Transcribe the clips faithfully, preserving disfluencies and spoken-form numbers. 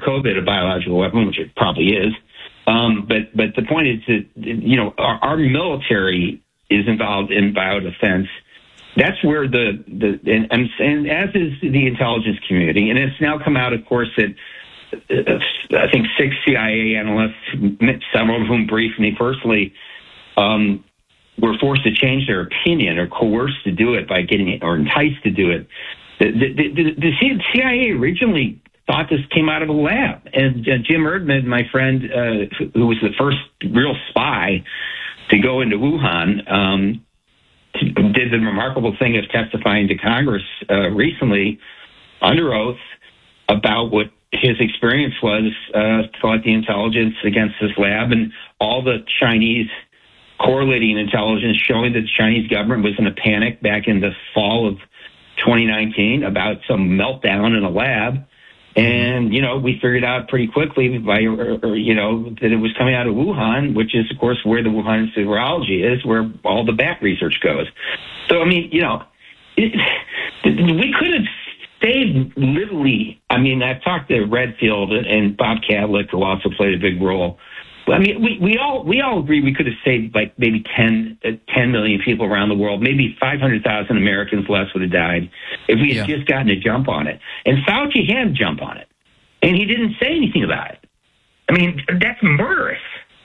COVID a biological weapon, which it probably is. Um, but but the point is that, you know, our, our military is involved in biodefense. That's where the, the and, and, and as is the intelligence community. And it's now come out, of course, that uh, I think six C I A analysts, several of whom briefed me personally, um, were forced to change their opinion or coerced to do it by getting or enticed to do it. The, the, the, the C I A originally thought this came out of a lab. And uh, Jim Erdman, my friend, uh, who was the first real spy to go into Wuhan, um, did the remarkable thing of testifying to Congress uh, recently under oath about what his experience was uh, collecting intelligence against this lab and all the Chinese correlating intelligence showing that the Chinese government was in a panic back in the fall of twenty nineteen about some meltdown in a lab. And, you know, we figured out pretty quickly by, or, or, you know, that it was coming out of Wuhan, which is, of course, where the Wuhan Institute of Virology is, where all the back research goes. So, I mean, you know, it, we could have saved literally. I mean, I've talked to Redfield and Bob Kadlec, who also played a big role. I mean, we, we all we all agree we could have saved like maybe ten, uh, ten million people around the world. Maybe five hundred thousand Americans less would have died if we had yeah. just gotten a jump on it. And Fauci had a jump on it, and he didn't say anything about it. I mean, that's murderous.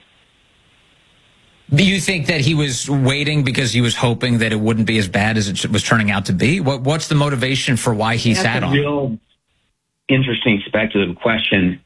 Do you think that he was waiting because he was hoping that it wouldn't be as bad as it was turning out to be? What What's the motivation for why he that's sat a on it? Real interesting speculative question.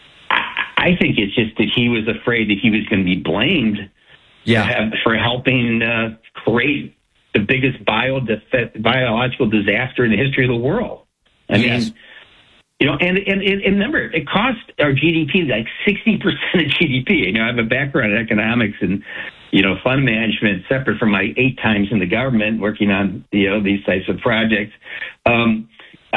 I think it's just that he was afraid that he was going to be blamed yeah. for, have, for helping uh, create the biggest bio biological disaster in the history of the world. I yes. mean, you know, and, and, and remember, it cost our G D P like sixty percent of G D P. You know, I have a background in economics and, you know, fund management, separate from my eight times in the government working on, you know, these types of projects. Um,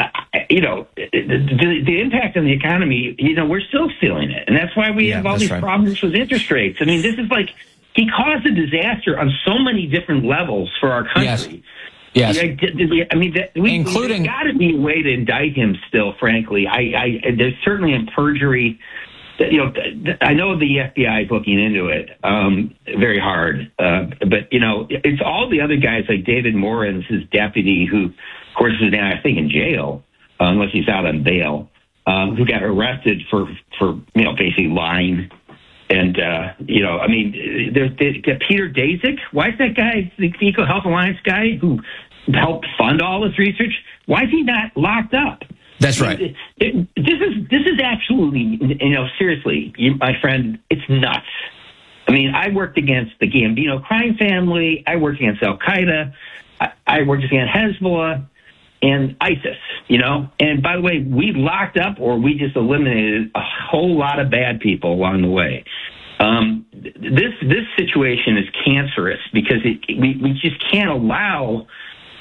You know, the, the impact on the economy, you know, we're still feeling it. And that's why we yeah, have all these right. problems with interest rates. I mean, this is like, he caused a disaster on so many different levels for our country. Yes. yes. I mean, that, we, Including, there's got to be a way to indict him still, frankly. I, I, there's certainly in perjury. You know, I know the F B I is looking into it um, very hard. Uh, but, you know, it's all the other guys like David Morans, his deputy, who, of course, is now, I think, in jail, uh, unless he's out on bail, um, who got arrested for, for, you know, basically lying. And, uh, you know, I mean, there's, there's Peter Daszak. Why is that guy, the Eco Health Alliance guy who helped fund all this research, why is he not locked up? That's right. It, it, this is this is absolutely, you know, seriously, you, my friend, it's nuts. I mean, I worked against the Gambino crime family. I worked against Al Qaeda. I, I worked against Hezbollah and ISIS, you know. And by the way, we locked up or we just eliminated a whole lot of bad people along the way. Um, this this situation is cancerous because it, we, we just can't allow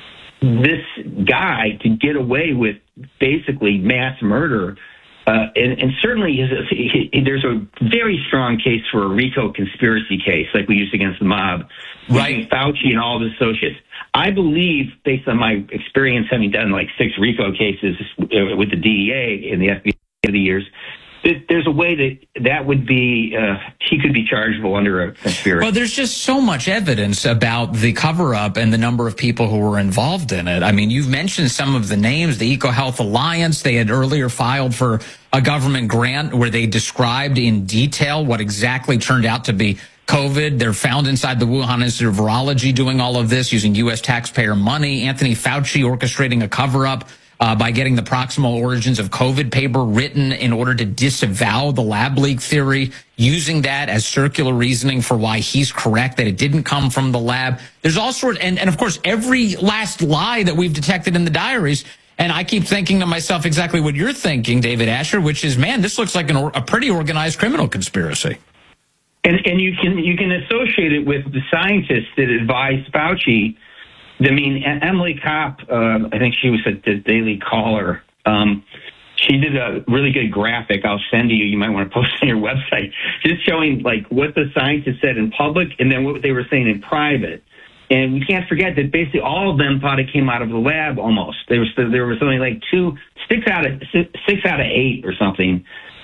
this guy to get away with basically mass murder. Uh, and, and certainly his, he, he, there's a very strong case for a RICO conspiracy case like we used against the mob. Right. Fauci and all his associates. I believe, based on my experience having done like six RICO cases with the D E A and the F B I over the years, there's a way that that would be, uh, he could be chargeable under a conspiracy. Well, there's just so much evidence about the cover-up and the number of people who were involved in it. I mean, you've mentioned some of the names, the Eco Health Alliance. They had earlier filed for a government grant where they described in detail what exactly turned out to be COVID. They're found inside the Wuhan Institute of Virology doing all of this using U S taxpayer money. Anthony Fauci orchestrating a cover-up Uh, by getting the proximal origins of COVID paper written in order to disavow the lab leak theory, using that as circular reasoning for why he's correct, that it didn't come from the lab. There's all sorts, and, and of course, every last lie that we've detected in the diaries. And I keep thinking to myself exactly what you're thinking, David Asher, which is, man, this looks like an, a pretty organized criminal conspiracy. And, and you can you can associate it with the scientists that advised Fauci. I mean, Emily Kopp, uh, I think she was at the Daily Caller. Um, she did a really good graphic. I'll send to you. You might want to post it on your website, just showing like what the scientists said in public and then what they were saying in private. And we can't forget that basically all of them thought it came out of the lab almost. There was there was only like two, six out of six out of eight or something